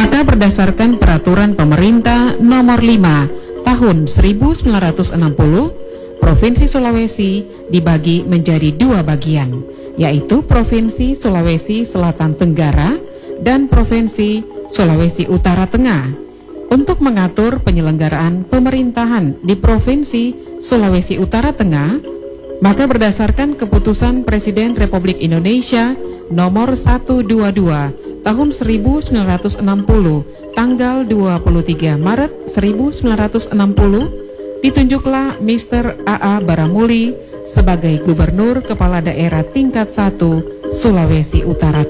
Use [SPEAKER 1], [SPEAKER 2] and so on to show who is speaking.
[SPEAKER 1] Maka berdasarkan peraturan pemerintah nomor 5 tahun 1960, Provinsi Sulawesi dibagi menjadi 2 bagian, yaitu Provinsi Sulawesi Selatan Tenggara dan Provinsi Sulawesi Utara Tengah. Untuk mengatur penyelenggaraan pemerintahan di Provinsi Sulawesi Utara Tengah, maka berdasarkan keputusan Presiden Republik Indonesia nomor 122 tahun 1960 tanggal 23 Maret 1960, ditunjuklah Mr. A.A. Baramuli sebagai Gubernur Kepala Daerah tingkat 1 Sulawesi Utara